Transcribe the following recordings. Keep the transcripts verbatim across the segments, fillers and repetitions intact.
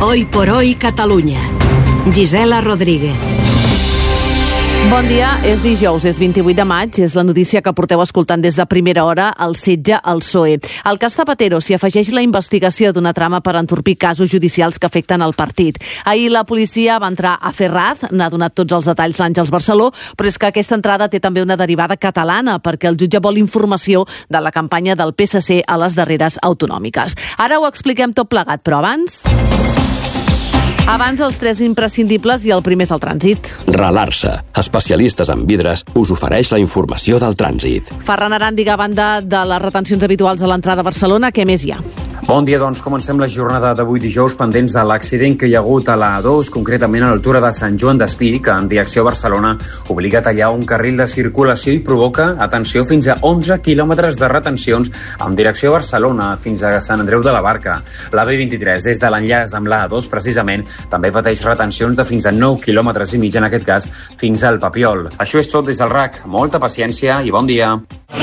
Hoy por hoy Catalunya. Gisela Rodríguez. Bon dia, és dijous, és vint-i-vuit de maig, és la notícia que porteu escoltant des de primera hora, el setge al P S O E. Al cas Zapatero s'hi afegeix la investigació d'una trama per entorpir casos judicials que afecten el partit. Ahir la policia va entrar a Ferraz, n'ha donat tots els detalls l'Àngels Barceló, però és que aquesta entrada té també una derivada catalana, perquè el jutge vol informació de la campanya del P S C a les darreres autonòmiques. Ara ho expliquem tot plegat, però abans... Abans els tres imprescindibles i el primer és el trànsit. Relar-se, especialistes en vidres, us ofereix la informació del trànsit. Ferran Aràndiga, a banda de les retencions habituals a l'entrada a Barcelona, què més hi ha? Bon dia, doncs comencem la jornada d'avui dijous pendents de l'accident que hi ha hagut a la A dos, concretament a l'altura de Sant Joan d'Espí, que en direcció a Barcelona obliga a tallar un carril de circulació i provoca, atenció, fins a onze quilòmetres de retencions en direcció a Barcelona, fins a Sant Andreu de la Barca. La B vint-i-tres, des de l'enllaç amb la A dos, precisament, també pateix retencions de fins a nou quilòmetres i mig, en aquest cas, fins al Papiol. Això és tot des del R A C. Molta paciència i bon dia.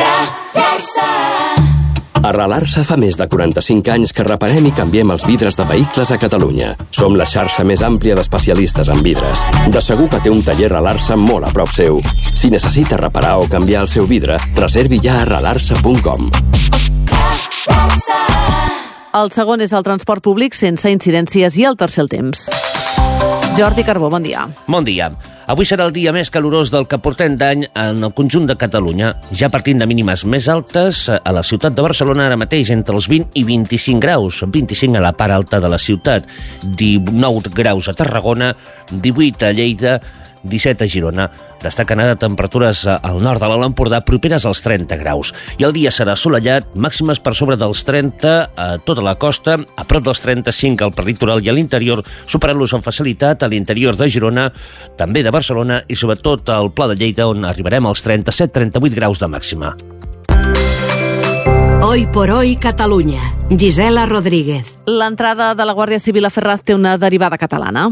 A Relar-se fa més de quaranta-cinc anys que reparem i canviem els vidres de vehicles a Catalunya. Som la xarxa més àmplia d'especialistes en vidres. De segur que té un taller Relar-se molt a prop seu. Si necessita reparar o canviar el seu vidre, reservi ja a relarse punt com. El segon és el transport públic sense incidències i el tercer el temps. Jordi Carbó, bon dia. Bon dia. Avui serà el dia més calorós del que portem d'any en el conjunt de Catalunya, ja partint de mínimes més altes a la ciutat de Barcelona ara mateix entre els vint i vint-i-cinc graus, vint-i-cinc a la part alta de la ciutat, dinou graus a Tarragona, divuit a Lleida, disset a Girona. Destaquen ara temperatures al nord de l'Alt Empordà properes als trenta graus. I el dia serà assolellat, màximes per sobre dels trenta a tota la costa, a prop dels trenta-cinc al litoral i a l'interior, superant-los amb facilitat a l'interior de Girona, també de Barcelona i sobretot al Pla de Lleida, on arribarem als trenta-set a trenta-vuit graus de màxima. Hoy por hoy Catalunya. Gisela Rodríguez. L'entrada de la Guàrdia Civil a Ferraz té una derivada catalana.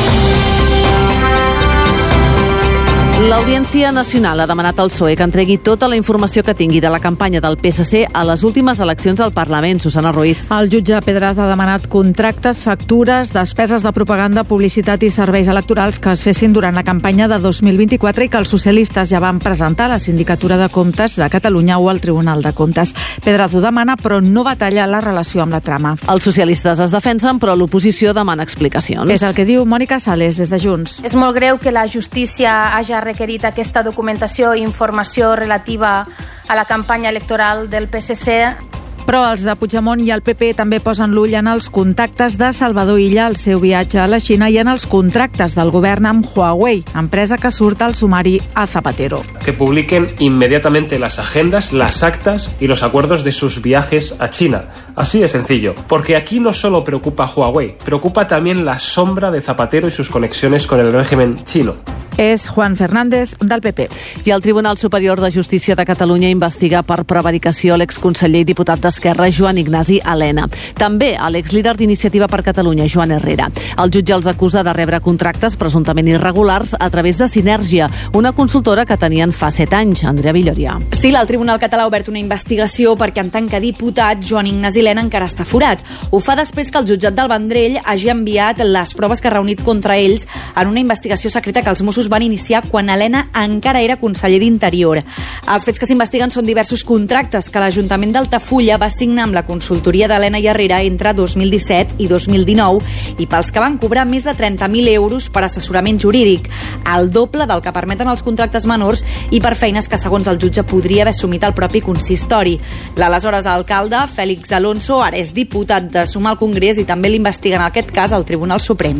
L'Audiència Nacional ha demanat al P S O E que entregui tota la informació que tingui de la campanya del P S C a les últimes eleccions al Parlament. Susana Ruiz. El jutge Pedraz ha demanat contractes, factures, despeses de propaganda, publicitat i serveis electorals que es fessin durant la campanya de dos mil vint-i-quatre i que els socialistes ja van presentar a la Sindicatura de Comptes de Catalunya o al Tribunal de Comptes. Pedraz ho demana, però no va tallar la relació amb la trama. Els socialistes es defensen, però l'oposició demana explicacions. És el que diu Mònica Sales, des de Junts. És molt greu que la justícia hagi requerit aquesta documentació i informació relativa a la campanya electoral del P S C. Però els de Puigdemont i el P P també posen l'ull en els contactes de Salvador Illa al seu viatge a la Xina i en els contractes del govern amb Huawei, empresa que surt al sumari a Zapatero. Que publiquen inmediatamente las agendas, las actas y los acuerdos de sus viajes a China. Así de sencillo, porque aquí no solo preocupa Huawei, preocupa también la sombra de Zapatero y sus conexiones con el régimen chino. És Juan Fernández, del P P. I el Tribunal Superior de Justícia de Catalunya investiga per prevaricació l'exconseller i diputat d'Esquerra, Joan Ignasi Elena. També a l'exlíder d'Iniciativa per Catalunya, Joan Herrera. El jutge els acusa de rebre contractes presumptament irregulars a través de Sinergia, una consultora que tenien fa set anys. Andrea Villoria. Sí, el Tribunal Català ha obert una investigació perquè en tant que diputat, Joan Ignasi Elena encara està forat. Ho fa després que el jutjat del Vendrell hagi enviat les proves que ha reunit contra ells en una investigació secreta que els Mossos van iniciar quan Elena encara era conseller d'Interior. Els fets que s'investiguen són diversos contractes que l'Ajuntament d'Altafulla va signar amb la consultoria d'Elena i Herrera entre dos mil disset i dos mil dinou i pels que van cobrar més de trenta mil euros per assessorament jurídic, el doble del que permeten els contractes menors i per feines que, segons el jutge, podria haver assumit el propi consistori. L'aleshores alcalde, Félix Alonso, ara és diputat de Sumar al Congrés i també l'investiguen en aquest cas al Tribunal Suprem.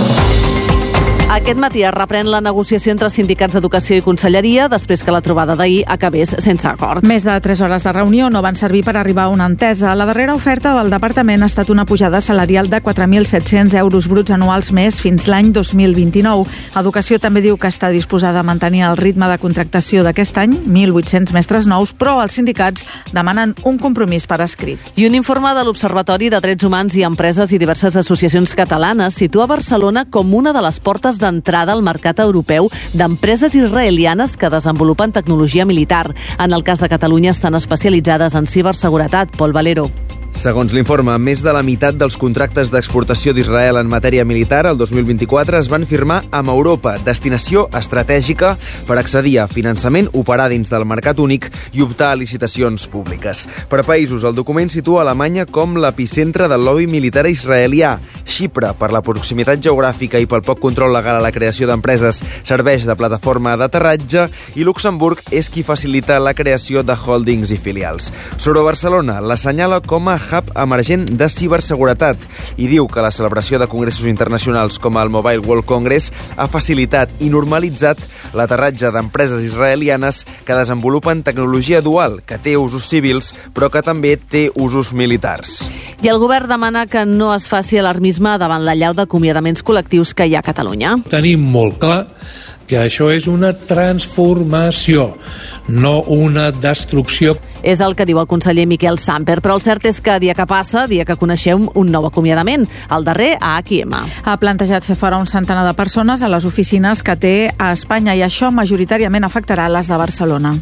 Aquest matí es reprèn la negociació entre sindicats d'Educació i Conselleria després que la trobada d'ahir acabés sense acord. Més de tres hores de reunió no van servir per arribar a una entesa. La darrera oferta del departament ha estat una pujada salarial de quatre mil set-cents euros bruts anuals més fins l'any dos mil vint-i-nou. Educació també diu que està disposada a mantenir el ritme de contractació d'aquest any, mil vuit-cents mestres nous, però els sindicats demanen un compromís per escrit. I un informe de l'Observatori de Drets Humans i Empreses i diverses associacions catalanes situa Barcelona com una de les portes d'entrada al mercat europeu d'empreses israelianes que desenvolupen tecnologia militar. En el cas de Catalunya estan especialitzades en ciberseguretat. Pol Valero. Segons l'informe, més de la meitat dels contractes d'exportació d'Israel en matèria militar el dos mil vint-i-quatre es van firmar amb Europa, destinació estratègica per accedir a finançament, operar dins del mercat únic i optar a licitacions públiques. Per països, el document situa Alemanya com l'epicentre del lobby militar israelià. Xipre, per la proximitat geogràfica i pel poc control legal a la creació d'empreses, serveix de plataforma d'aterratge, i Luxemburg és qui facilita la creació de holdings i filials. Sobre Barcelona, l'assenyala com a hub emergent de ciberseguretat i diu que la celebració de congressos internacionals com el Mobile World Congress ha facilitat i normalitzat l'aterratge d'empreses israelianes que desenvolupen tecnologia dual, que té usos civils però que també té usos militars. I el govern demana que no es faci alarmisme davant la llau d'acomiadaments col·lectius que hi ha a Catalunya. Tenim molt clar que això és una transformació, no una destrucció. És el que diu el conseller Miquel Samper, però el cert és que dia que passa, dia que coneixem un nou acomiadament, el darrer a H i M. Ha plantejat fer fora un centenar de persones a les oficines que té a Espanya i això majoritàriament afectarà les de Barcelona.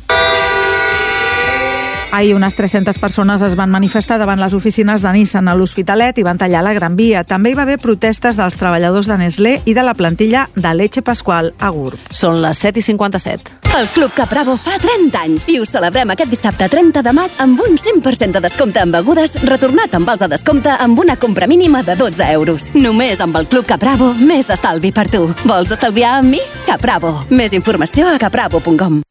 Ahir unes tres-centes persones es van manifestar davant les oficines de Nissan a l'Hospitalet i van tallar la Gran Via. També hi va haver protestes dels treballadors de Nestlé i de la plantilla de Leche Pascual a Gurb. Són les set i cinquanta-set. El Club Capravo fa trenta anys i us celebrem aquest dissabte trenta de maig amb un cent per cent de descompte en begudes, retornat amb vals de descompte amb una compra mínima de dotze euros. Només amb el Club Capravo, més estalvi per tu. Vols estalviar amb mi? Capravo. Més informació a capravo punt com.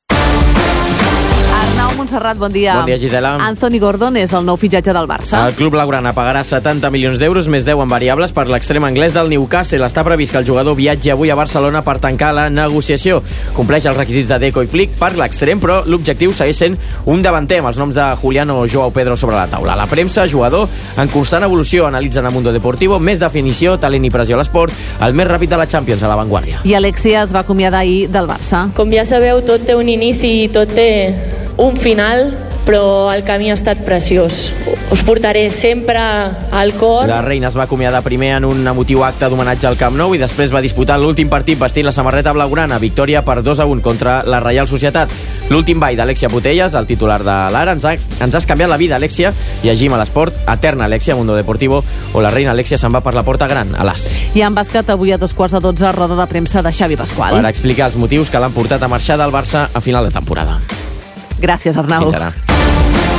Arnau Montserrat, bon dia. Bon dia, Gisela. Anthony Gordon és el nou fitxatge del Barça. El club blaugrana pagarà setanta milions d'euros més deu en variables per l'extrem anglès del Newcastle. Està previst que el jugador viatgi avui a Barcelona per tancar la negociació. Compleix els requisits de Deco i Flick per l'extrem, però l'objectiu segueix sent un davanter amb els noms de Julián o Joao Pedro sobre la taula. La premsa, jugador en constant evolució, analitzen a Mundo Deportivo, més definició, talent i pressió a l'esport, el més ràpid de la Champions a l'avantguàrdia. I Alexia es va acomiadar ahir del Barça. Com ja sabeu, tot té un inici i tot té un final, però el camí ha estat preciós. Us portaré sempre al cor. La reina es va acomiadar primer en un emotiu acte d'homenatge al Camp Nou i després va disputar l'últim partit vestint la samarreta blaugrana. Victòria per dos a un contra la Reial Societat. L'últim ball d'Alexia Putelles, el titular de l'Ara, ens, ha, ens has canviat la vida, Alexia. Llegim a l'esport, eterna Alexia, Mundo Deportivo, o la reina Alexia se'n va per la porta gran, a l'As. I en bàsquet, avui a dos quarts de dotze, roda de premsa de Xavi Pascual. Per explicar els motius que l'han portat a marxar del Barça a final de temporada. Gràcies, Arnau. Fins ara.